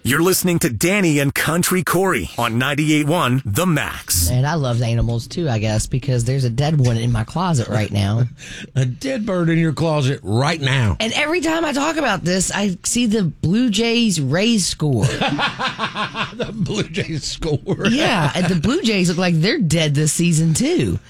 You're listening to Danny and Country Corey on 98.1 The Max. And I love animals too, I guess, because there's a dead one in my closet right now. A dead bird in your closet right now. And every time I talk about this, I see the Blue Jays Rays score. The Blue Jays score. Yeah, and the Blue Jays look like they're dead this season too.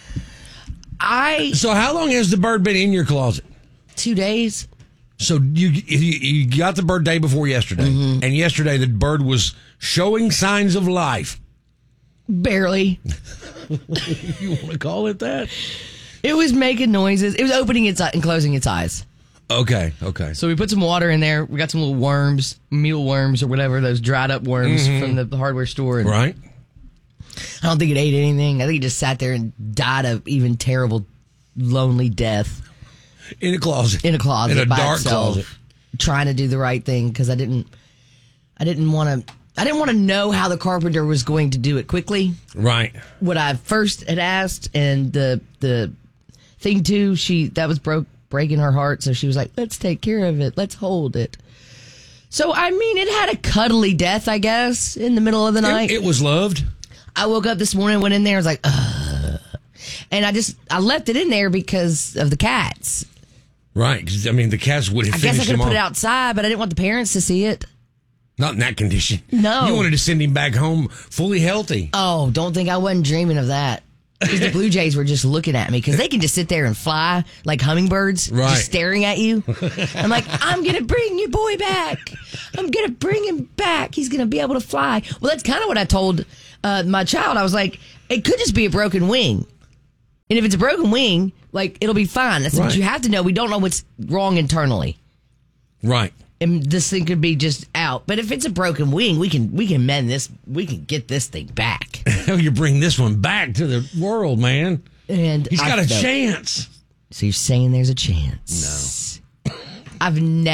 So how long has the bird been in your closet? 2 days. So you got the bird day before yesterday, and yesterday the bird was showing signs of life. Barely. You want to call it that? It was making noises. It was opening its and closing its eyes. Okay. So we put some water in there. We got some little worms, mealworms or whatever, those dried up worms from the hardware store. And right. I don't think it ate anything. I think it just sat there and died of even terrible, lonely death. In a closet. In a closet. In a by dark itself, closet. Trying to do the right thing because I didn't want to know how the carpenter was going to do it quickly. Right. What I first had asked, and the thing too, that was breaking her heart. So she was like, "Let's take care of it. Let's hold it." So I mean, it had a cuddly death, I guess, in the middle of the night. It was loved. I woke up this morning, went in there, I was like, ugh. And I left it in there because of the cats. Right, because, I mean, the cats would have I finished guess I could him have put it off. outside, but I didn't want the parents to see it. Not in that condition. No. You wanted to send him back home fully healthy. Oh, don't think I wasn't dreaming of that. Because the Blue Jays were just looking at me because they can just sit there and fly like hummingbirds, right, just staring at you. I'm like, I'm going to bring your boy back. I'm going to bring him back. He's going to be able to fly. Well, that's kind of what I told my child. I was like, it could just be a broken wing. And if it's a broken wing, like, it'll be fine. That's what you have to know. We don't know what's wrong internally. Right. And this thing could be just out. But if it's a broken wing, we can mend this. We can get this thing back. You bring this one back to the world, man. And he's got a chance. So you're saying there's a chance? No. I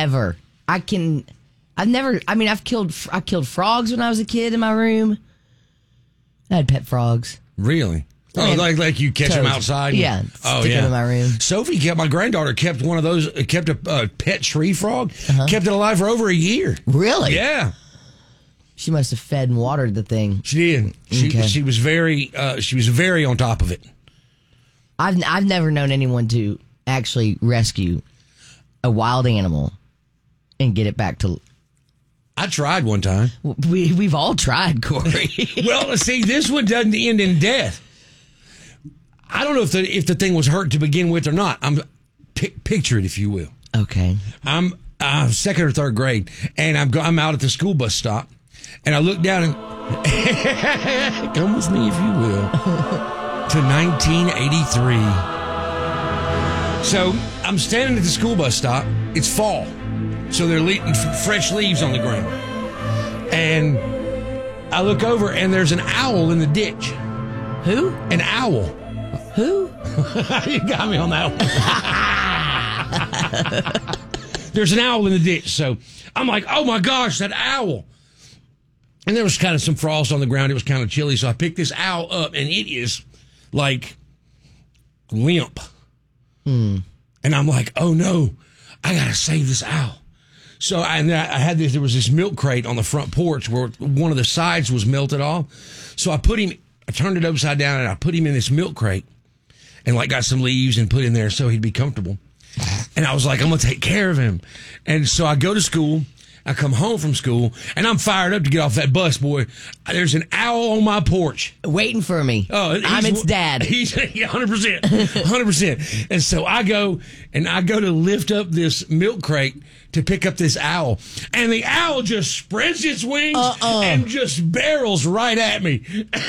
killed frogs when I was a kid in my room. I had pet frogs. Really? Oh, like you catch them outside? Yeah. Stick them in my room. Sophie my granddaughter kept one of those, kept a pet tree frog, kept it alive for over a year. Really? Yeah. She must have fed and watered the thing. She did. She was very on top of it. I've never known anyone to actually rescue a wild animal and get it back to. I tried one time. We've all tried, Corey. Well, see, this one doesn't end in death. I don't know if the thing was hurt to begin with or not. Picture it, if you will. Okay. I'm second or third grade, and I'm out at the school bus stop, and I look down and come with me, if you will, to 1983. So I'm standing at the school bus stop. It's fall, so they're leaving fresh leaves on the ground, and I look over, and there's an owl in the ditch. Who? An owl. Who? You got me on that one. There's an owl in the ditch. So I'm like, oh my gosh, that owl. And there was kind of some frost on the ground. It was kind of chilly. So I picked this owl up, and it is like limp. And I'm like, oh no, I got to save this owl. So I had there was this milk crate on the front porch where one of the sides was melted off. So I turned it upside down, and I put him in this milk crate and like got some leaves and put in there so he'd be comfortable. And I was like, I'm going to take care of him. And so I go to school. I come home from school, and I'm fired up to get off that bus, boy. There's an owl on my porch. Waiting for me. Oh, I'm its dad. He's 100%. 100%. And so I go to lift up this milk crate to pick up this owl. And the owl just spreads its wings and just barrels right at me.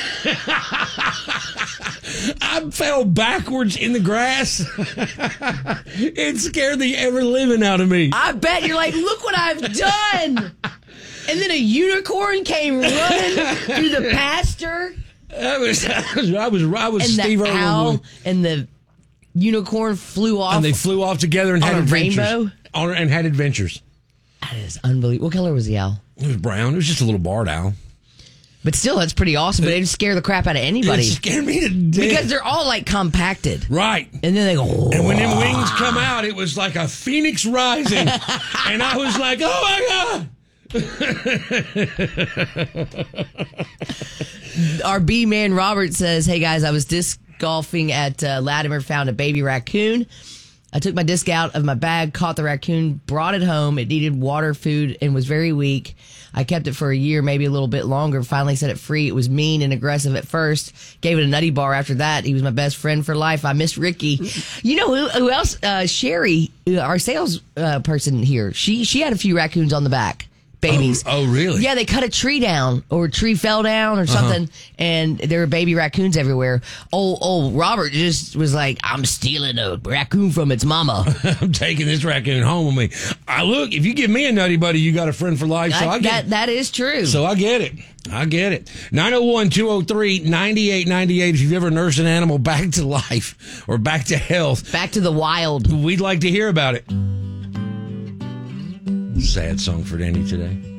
I fell backwards in the grass. It scared the ever living out of me. I bet you're like, look what I've done. And then a unicorn came running through the pasture. I was and Steve the Irwin. Owl and the unicorn flew off. And they flew off together and on had a adventures. rainbow? And had adventures. That is unbelievable. What color was the owl? It was brown. It was just a little barred owl. But still, that's pretty awesome. But it didn't scare the crap out of anybody. It scared me to death. Because they're all like compacted. Right. And then they go, and when them wings come out, it was like a phoenix rising. And I was like, oh my God. Our B-man Robert says, hey guys, I was disc golfing at Latimer, found a baby raccoon. I took my disc out of my bag, caught the raccoon, brought it home. It needed water, food, and was very weak. I kept it for a year, maybe a little bit longer. Finally set it free. It was mean and aggressive at first. Gave it a nutty bar after that. He was my best friend for life. I miss Ricky. You know who else? Sherry, our sales person here. She had a few raccoons on the back. Babies. Oh, really? Yeah, they cut a tree down, or a tree fell down or something, and there were baby raccoons everywhere. Old Robert just was like, I'm stealing a raccoon from its mama. I'm taking this raccoon home with me. Look, if you give me a nutty buddy, you got a friend for life. So I get that is true. So I get it. 901-203-9898. If you've ever nursed an animal back to life or back to health, back to the wild, we'd like to hear about it. Sad song for Danny today.